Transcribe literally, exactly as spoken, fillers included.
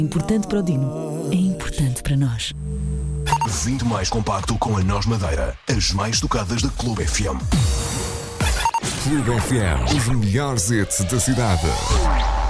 Importante para o Dino, é importante para nós. vinte mais compacto com a Nós Madeira, as mais tocadas da Clube F M. Clube F M, os melhores hits da cidade.